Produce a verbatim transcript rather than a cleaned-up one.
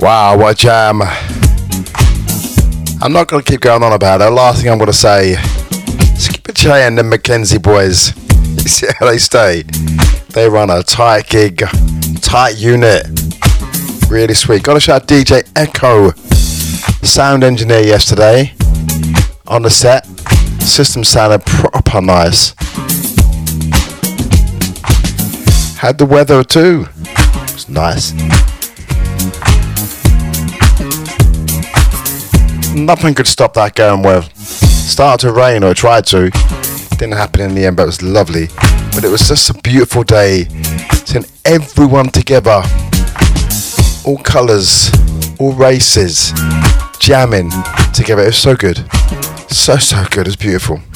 Wow, what a jam. I'm not going to keep going on about it. The last thing I'm going to say, Skipper J and the Mackenzie boys, you see how they stay? They run a tight gig, tight unit. Really sweet. Got to shout D J Echo, sound engineer yesterday on the set. System sounded proper nice. Had the weather too. It was nice. Nothing could stop that going well. Started to rain, or it tried to. Didn't happen in the end, but it was lovely. But it was just a beautiful day. Seeing everyone together. All colours, all races, jamming together. It was so good. So, so good. It was beautiful.